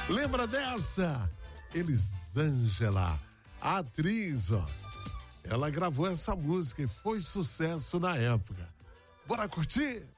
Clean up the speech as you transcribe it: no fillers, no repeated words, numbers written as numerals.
Lembra dessa? Elisângela, a atriz, ó. Ela gravou essa música e foi sucesso na época. Bora curtir?